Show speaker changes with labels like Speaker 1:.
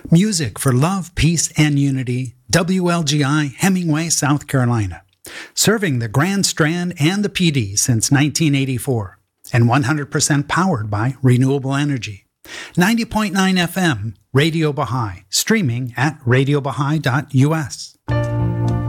Speaker 1: Music for love, peace, and unity. WLGI, Hemingway, South Carolina. Serving the Grand Strand and the PD since 1984. And 100% powered by renewable energy. 90.9 FM, Radio Baha'i. Streaming at radiobaha'i.us.